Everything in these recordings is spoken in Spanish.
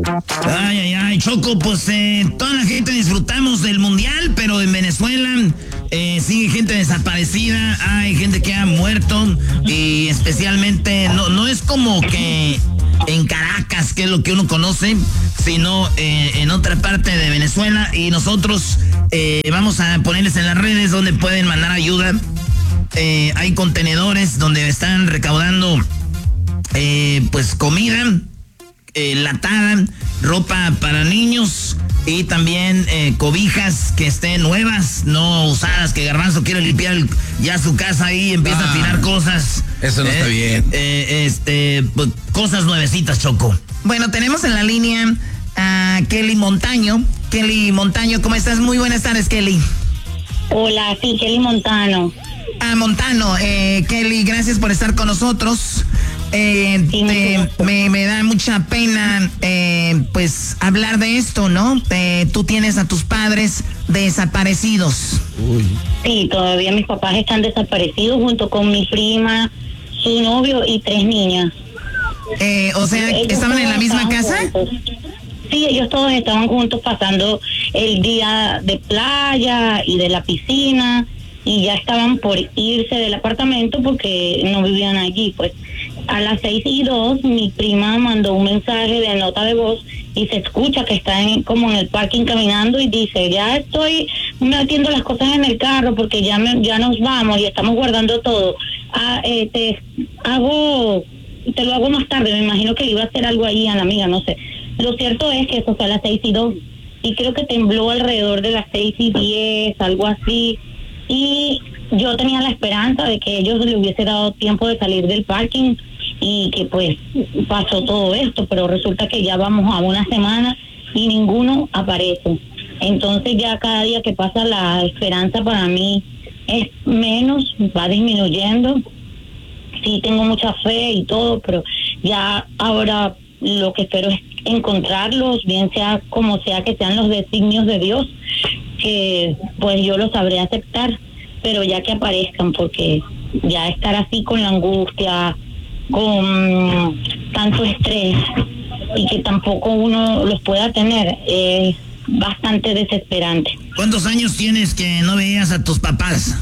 Ay, ay, ay, Choco, pues toda la gente disfrutamos del mundial, pero en Venezuela sigue gente desaparecida, hay gente que ha muerto y especialmente no es como que en Caracas, que es lo que uno conoce, sino en otra parte de Venezuela, y nosotros vamos a ponerles en las redes donde pueden mandar ayuda. Hay contenedores donde están recaudando pues comida latada, ropa para niños y también cobijas que estén nuevas, no usadas, que Garbanzo quiere limpiar ya su casa ahí y empieza a tirar cosas. Eso no está bien. Pues, cosas nuevecitas, Choco. Bueno, tenemos en la línea a Kelly Montaño. Kelly Montaño, ¿cómo estás? Muy buenas tardes, Kelly. Hola, sí, Kelly Montano. Montano, Kelly, gracias por estar con nosotros. Me da mucha pena pues hablar de esto, ¿no? Tú tienes a tus padres desaparecidos. Uy. Sí, todavía mis papás están desaparecidos junto con mi prima, su novio y 3 niñas. O sea, Ellos ¿estaban en la todos misma estaban casa? juntos. Sí, ellos todos estaban juntos pasando el día de playa y de la piscina y ya estaban por irse del apartamento porque no vivían allí, pues. A las 6:02 mi prima mandó un mensaje de nota de voz y se escucha que está como en el parking caminando y dice, ya estoy metiendo las cosas en el carro porque ya nos vamos y estamos guardando todo. Te lo hago más tarde, me imagino que iba a hacer algo ahí a la amiga, no sé. Lo cierto es que eso fue a las 6:02 y creo que tembló alrededor de las 6:10, algo así, y yo tenía la esperanza de que ellos le hubiese dado tiempo de salir del parking y que pues pasó todo esto, pero resulta que ya vamos a una semana y ninguno aparece. Entonces ya cada día que pasa la esperanza para mí es menos, va disminuyendo. Sí tengo mucha fe y todo, pero ya ahora lo que espero es encontrarlos, bien sea como sea que sean los designios de Dios, que pues yo los sabré aceptar, pero ya que aparezcan, porque ya estar así con la angustia, con tanto estrés y que tampoco uno los pueda tener es bastante desesperante. ¿Cuántos años tienes que no veías a tus papás?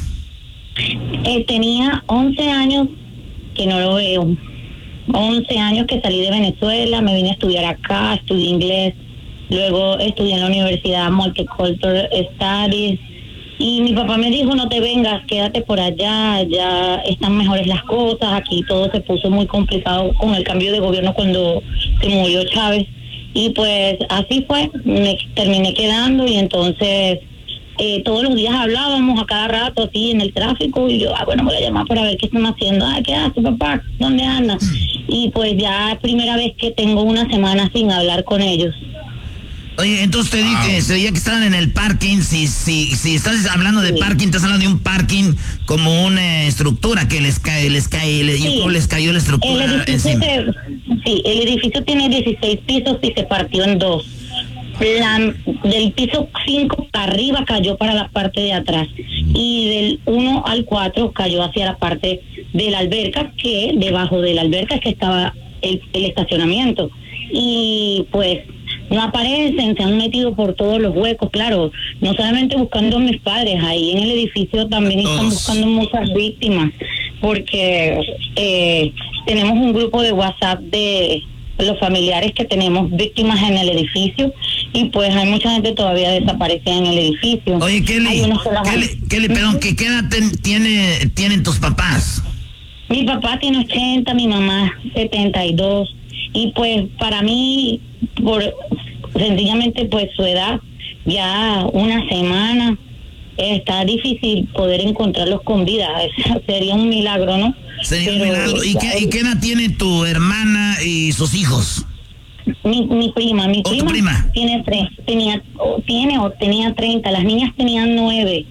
Tenía 11 años que no lo veo. 11 años que salí de Venezuela, me vine a estudiar acá, estudié inglés, luego estudié en la Universidad Multicultural Studies y mi papá me dijo, no te vengas, quédate por allá, ya están mejores las cosas, aquí todo se puso muy complicado con el cambio de gobierno cuando se murió Chávez y pues así fue, me terminé quedando y entonces todos los días hablábamos a cada rato así en el tráfico y yo, bueno, voy a llamar para ver qué están haciendo. ¿Qué hace papá? ¿Dónde anda? Y pues ya primera vez que tengo una semana sin hablar con ellos. Oye, entonces te dije, se veía que estaban en el parking. Si estás hablando de parking, estás hablando de un parking como una estructura que les cayó la estructura encima. El edificio tiene 16 pisos y se partió en 2. Del piso 5 para arriba cayó para la parte de atrás y del 1 al 4 cayó hacia la parte de la alberca, que debajo de la alberca es que estaba el estacionamiento y pues no aparecen, se han metido por todos los huecos, claro, no solamente buscando a mis padres, ahí en el edificio también están buscando muchas víctimas porque tenemos un grupo de WhatsApp de los familiares que tenemos víctimas en el edificio y pues hay mucha gente todavía desaparecida en el edificio. Oye, Kelly, perdón, ¿qué edad tienen tus papás? Mi papá tiene 80, mi mamá 72 y pues para mí, sencillamente pues su edad, ya una semana, está difícil poder encontrarlos con vida, sería un milagro, ¿no? Sería un milagro. ¿Y qué edad tiene tu hermana y sus hijos? Mi prima tiene tenía 30, las niñas tenían 9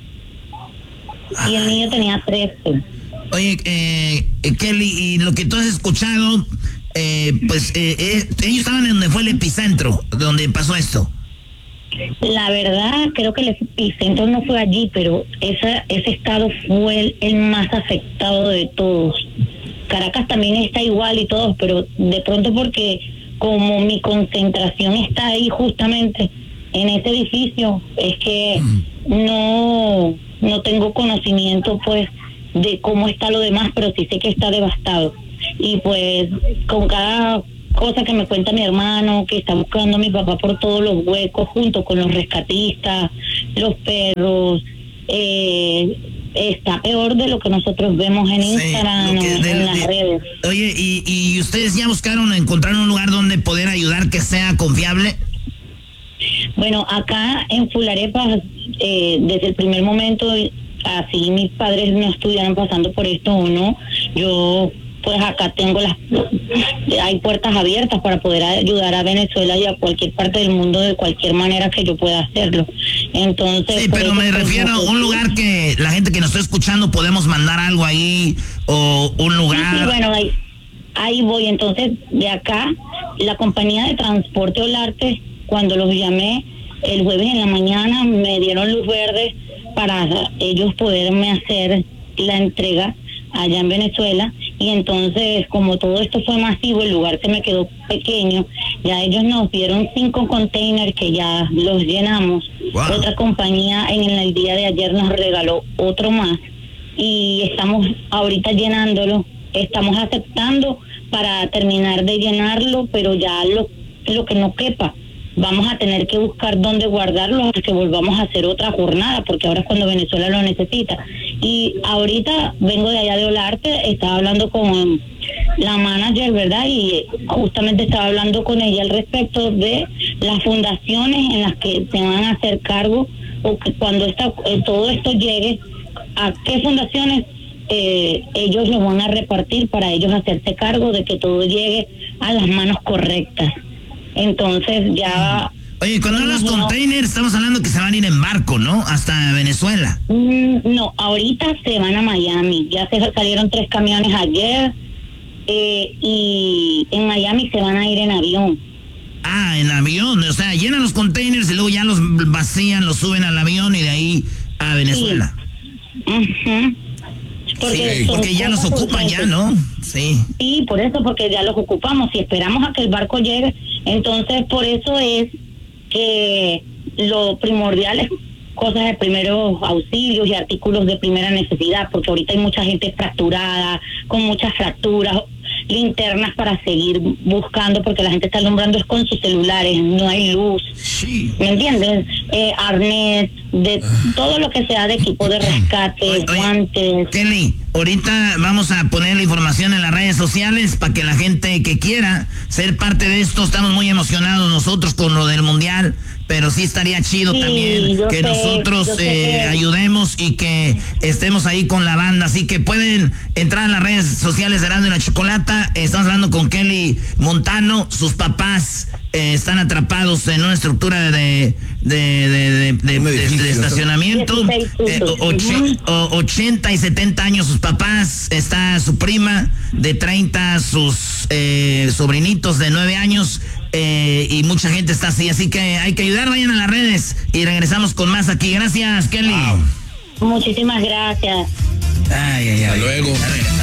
y el niño tenía 13. Oye, Kelly, y lo que tú has escuchado, ellos estaban en donde fue el epicentro, donde pasó esto. La verdad, creo que el epicentro no fue allí, pero ese estado fue el más afectado de todos. Caracas también está igual y todos, pero de pronto porque como mi concentración está ahí justamente en ese edificio, es que no tengo conocimiento pues de cómo está lo demás, pero sí sé que está devastado. Y pues con cada cosa que me cuenta mi hermano, que está buscando a mi papá por todos los huecos junto con los rescatistas, los perros, está peor de lo que nosotros vemos en Instagram, en las redes. Oye, ¿y ustedes ya buscaron encontrar un lugar donde poder ayudar que sea confiable? Bueno, acá en Fularepa, desde el primer momento, así mis padres no estuvieran pasando por esto o no, yo pues acá tengo hay puertas abiertas para poder ayudar a Venezuela y a cualquier parte del mundo de cualquier manera que yo pueda hacerlo. Entonces, sí, pero me refiero a un lugar que la gente que nos está escuchando podemos mandar algo ahí, o un lugar. Sí, bueno, ahí voy. Entonces, de acá, la compañía de transporte Olarte, cuando los llamé el jueves en la mañana, me dieron luz verde para ellos poderme hacer la entrega allá en Venezuela. Y entonces, como todo esto fue masivo, el lugar se me quedó pequeño. Ya ellos nos dieron 5 containers que ya los llenamos. Wow. Otra compañía en el día de ayer nos regaló otro más y estamos ahorita llenándolo. Estamos aceptando para terminar de llenarlo, pero ya lo que no quepa, vamos a tener que buscar dónde guardarlo hasta que volvamos a hacer otra jornada, porque ahora es cuando Venezuela lo necesita. Y ahorita vengo de allá de Olarte, estaba hablando con la manager, ¿verdad? Y justamente estaba hablando con ella al respecto de las fundaciones en las que se van a hacer cargo, o que cuando todo esto llegue, a qué fundaciones ellos lo van a repartir para ellos hacerse cargo de que todo llegue a las manos correctas. Entonces ya... Oye, cuando hablas containers, estamos hablando que se van a ir en barco, ¿no? Hasta Venezuela. No, ahorita se van a Miami. Ya se salieron 3 camiones ayer y en Miami se van a ir en avión. Ah, en avión. O sea, llenan los containers y luego ya los vacían, los suben al avión y de ahí a Venezuela. Sí. Porque ya los ocupan ya, ¿no? Sí. Sí, por eso, porque ya los ocupamos. Si esperamos a que el barco llegue, entonces por eso es que lo primordial es cosas de primeros auxilios y artículos de primera necesidad, porque ahorita hay mucha gente fracturada, con muchas fracturas, linternas para seguir buscando, porque la gente está alumbrando es con sus celulares, no hay luz. Sí. ¿Me entiendes? Arnés, de todo lo que sea de equipo de rescate, guantes. Kelly, ahorita vamos a poner la información en las redes sociales para que la gente que quiera ser parte de esto, estamos muy emocionados nosotros con lo del Mundial, pero sí estaría chido también que nosotros ayudemos y que estemos ahí con la banda, así que pueden entrar en las redes sociales de Erasmo y la Chocolata. Estamos hablando con Kelly Montano, sus papás están atrapados en una estructura de estacionamiento, 80 y 70 años sus papás, está su prima de 30, sus sobrinitos de 9 años, y mucha gente está así que hay que ayudar. Vayan a las redes y regresamos con más aquí. Gracias, Kelly. Wow. Muchísimas gracias. Hasta luego.